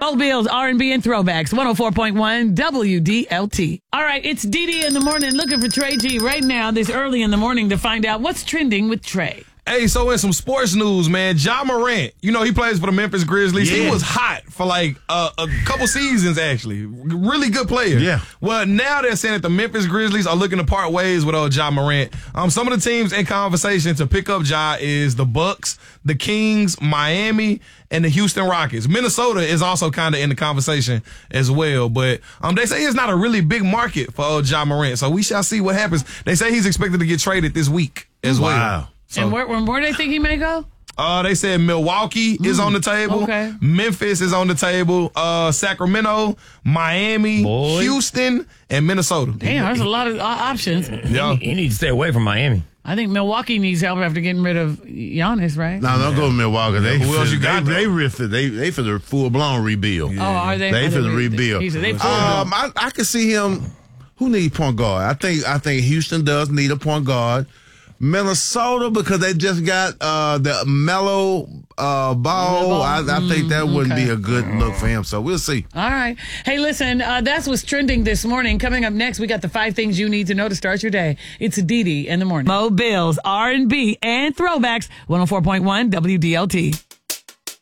Old Bills, R&B, and throwbacks. 104.1 WDLT. All right, it's Dee in the morning looking for Trey G right now this early in the morning to find out what's trending with Trey. Hey, so in some sports news, man, Ja Morant, you know, he plays for the Memphis Grizzlies. Yeah. He was hot for like a couple seasons, actually. Really good player. Yeah. Well, now they're saying that the Memphis Grizzlies are looking to part ways with Ja Morant. Some of the teams in conversation to pick up Ja is the Bucks, the Kings, Miami, and the Houston Rockets. Minnesota is also kind of in the conversation as well. But they say it's not a really big market for Ja Morant. So we shall see what happens. They say he's expected to get traded this week as well. Wow. So, and where do they think he may go? They said Milwaukee is on the table. Okay. Memphis is on the table. Sacramento, Miami, Houston, and Minnesota. Damn, there's a lot of options. Yeah. He needs to stay away from Miami. I think Milwaukee needs help after getting rid of Giannis, right? No, don't go to Milwaukee. Who else you got? They for the full blown rebuild. Oh, are they? They for the rebuild. I can see him. Who needs point guard? I think Houston does need a point guard. Minnesota, because they just got the Melo ball. I think that wouldn't be a good look for him. So we'll see. All right. Hey, listen, that's what's trending this morning. Coming up next, we got the 5 things you need to know to start your day. It's Dee in the morning. Mo Bills, R&B, and throwbacks. 104.1 WDLT.